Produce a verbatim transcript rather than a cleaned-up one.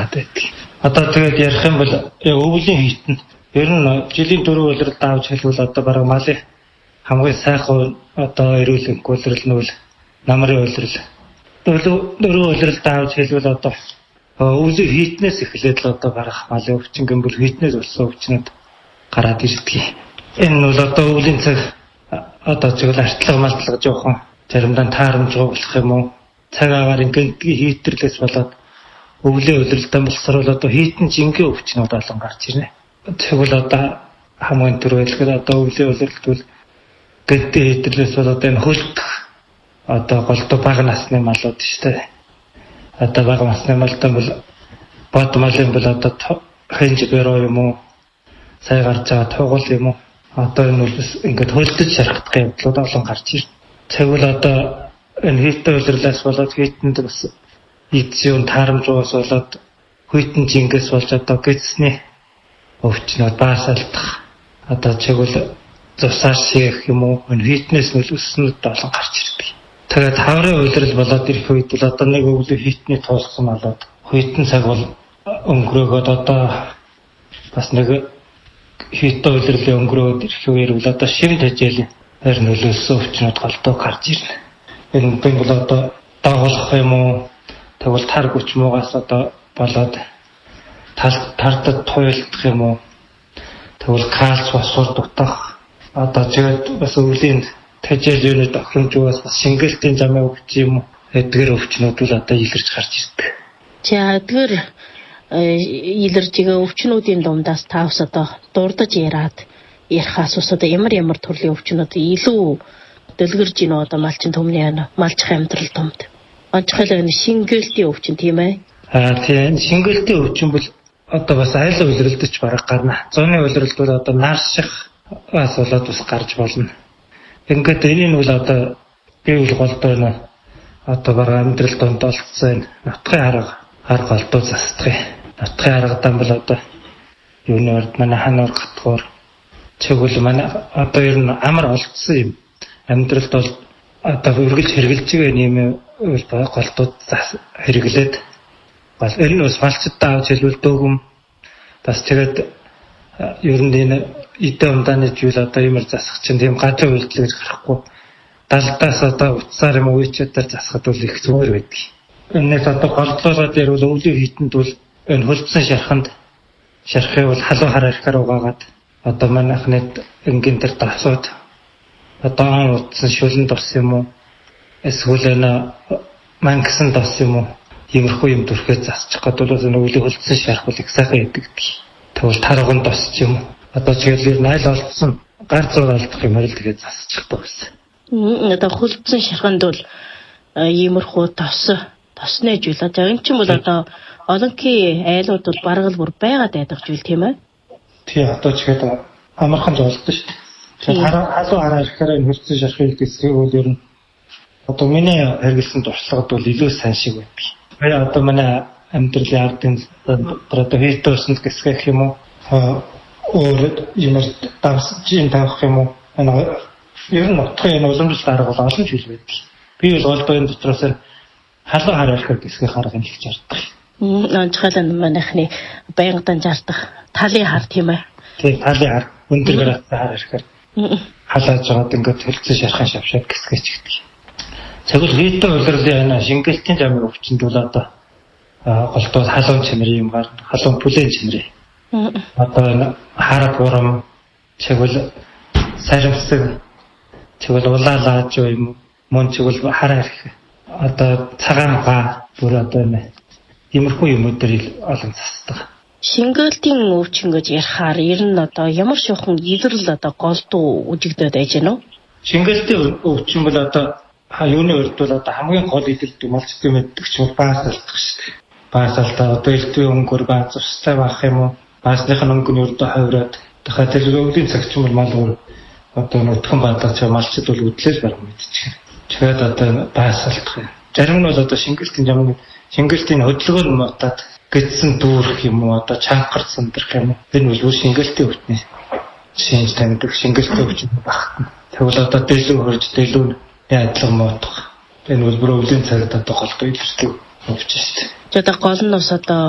гараад байдаг. Одоо тэгээд ярих юм бол өвлийн хийтэн ер нь жилийн дөрөв улирал давж хэлбэл одоо бараг малын хамгийн сайхан одоо эрүүл улирал нь бол намрын улирал. Дөрөв улирал давж хэлбэл одоо өвлийн хийтнээс эхлээд л одоо барах малын өвчин гэмбэл хийтнээс болсон өвчнөд гараад ирдэг. Энэ бол одоо өвлийн цаг одоо зөвхөн артлага малтлага жоохон заримдаа таарамжгүй болох юм уу? Цаг агаар ингээд хийтэрлээс болоод өвлийн улиралтай болсоор бол одоо хийтэн жингийн өвчнүүд олон гарч ирнэ. Тэгвэл одоо хамгийн түрүүлгээр одоо өвлийн улиралд бол гэдэг хийтэрлээс бол одоо энэ хөлт одоо голдуу бага насны малууд шүү дээ. Одоо бага насны малтай бол бод малын бол одоо хэнж бэрөө юм уу? Сая гарч байгаа тугал юм уу? Одоо энэ бол ингээд хөлдөж шархдах явдлууд олон гарч ирнэ. Тэгвэл одоо энэ хийтэн улирлаас болоод хийтэнд бас идсэн таарамжуус болоод хүйтэн жингээс болж одоо гэцсний өвчнөд баасалдах одоо чигвэл зусаар шийх юм уу энэ хийтнээс нь өснөд олон гарч ирдэг. Тэгээд хаврын улирал болоод ирэх үед бол одоо нэг өвлийн хийтний туулсан болоод хүйтэн цаг бол өнгөрөөгөөд одоо бас нэг хийтэн улирлын өнгөрөөд ирэх үеэр бол одоо шивд хажээлийн хэр нөлөөсөн өвчнөд голдоо гарч ирнэ. Энэ бин бол одоо дагуулах юм уу тэгвэл тар хүч муугаас одоо болоод тал тартад туйлдах юм уу тэгвэл кальц фосфор дутах одоо зөвхөн бас өвлийн тажил юуны тохиромжоос бас шингэлтийн замын өвч юм уу эдгээр өвчнүүд бол одоо илэрч гарч ирдэг. За эдгээр илэрж байгаа өвчнүүдийн дундаас тавс одоо дурдж яраад ярих асуус одоо ямар ямар төрлийн өвчнүүд илүү дэлгэрж ийн одоо малчин төмний малчих амьдрал томд. Онцгойлоо шингэлтийн өвчин тийм ээ. Аа тийм шингэлтийн өвчин бол одоо бас айл улиралдч бараг гарна. Зуны улиралд бол одоо нарших бас болоод бас гарч болно. Ингээд энэ нь бол одоо гэвэл голдоо нэ одоо бараг амьдрал донд олцсон нутгийн арга арга голдоо застах. Нутгийн аргадан бол одоо юуны урд манай хануур гатгуур чигвэл манай одоо ер нь амар олцсон юм. Амьдралд бол одоо үргэлж хэрглэж байгаа юм голдууд хэрэглээд бас энэ нь бас малчдаа авч хэлбэл дөөг бас тэгээд ер нь энэ эдэн умдааны зүйл одоо юмэр засах чинь тийм гадрын үйлдэл гэж гарахгүй далдаас одоо утсаар юм үечээр засахад бол их зүгээр байдаг. Энэс одоо голдлуулаад ярил өвлийн хийтэнд бол энэ хөлдсөн шарханд шархыг бол халуун хараа ихээр угаагаад одоо манайхны энгийн дээр тасууд одоо утсан шүлэн дурс юм уу эсвэл энэ мангасан дос юм уу иймэрхүү юм дүрхээ засчих гээд бол энэ өвлийн хөлдсөн шарх бол их сайхан яддаг. Тэгвэл тарган дос юм уу одоо чигээр найл олдсон гар зур алдах юм л тэгээд засчих байсан. Одоо хөлдсөн шарханд бол иймэрхүү дос тосны зүйл одоо энэ ч юм бол одоо олонхий айлууд бол баргал бүр байгаад байдаг зүйл тийм ээ. Тий одоо чигээд амархан золдсон шүү дээ. Тэгээд халуун хараа ирэхээр энэ хөлдсөн шархыг гэсгийг бол ер нь одоо миний хэрэгэлсэн туршлагад бол илүү сайн шиг байдаг. Би одоо манай амьдралын ардын одоо хийтөөсөнд гэсгэх юм уу өөр юмэр давсж юм тавих юм уу ер нь утгын энэ уламжлалт арга бол олон зүйл байдаг. Би бол голдооны дотроос халуун хараа ирэхээр гэсгэх арга юм хэлж ярьдаг. Онцгойлон манайхны байнгын жаардах талын хар тийм ээ. Тийм талын хар өндөр градустай хар ирэхээр халааж байгаад ингээд хөлцөн шархан шавшаад гэсгэж гэдэг. Тэгвэл хийтэн улирлын энэ шингэлтийн замын өвчнөд бол одоо голдуу халуун чимэр юм гарна. Халуун бүлээн чимэр. Одоо энэ хар гурам чигвэл саримсаг чигвэл улаалааж юм мөн чигвэл хараа ирэх. Одоо цагаан га бүр одоо энэ иймэрхүү юмудэр олон засдаг. Шингэлтийн өвчин гэж ярихаар ер нь одоо ямар шохон илэрл одоо голдуу үжигдээд байж гэнэ үү? Шингэлтийн өвчин бол одоо юуны урд бол одоо хамгийн гол илэрдэг малчдын мэддэг ч бол баасалдах шүү дээ. Баасалтаа одоо элтвийн өнгөр бааз устай байх юм уу? Баасных нь өнгөний урд хавраад дахиад өвлийн цагч бол мал өөр одоо нутхан баатах ч малчд бол үдлээс барах мэдчих. Тэгээд одоо баасалдах юм. Зарим нь бол одоо шингэлтийн замын шингэлтийн хөдөлгөөр мутаад гэтсэн дүүрэх юм уу одоо чанхар сандрах юм уу энэ бол шингэлтийн өвчний шинж таньдаг шингэлтийн өвчин багтана. Тэгвэл одоо дэлгүүр хөрж дэлгүүр яадлага муудах энэ бол бүр өвлийн цагт одоо голдоо илэрдэг өвчин шүү дээ. За одоо гол нь бас одоо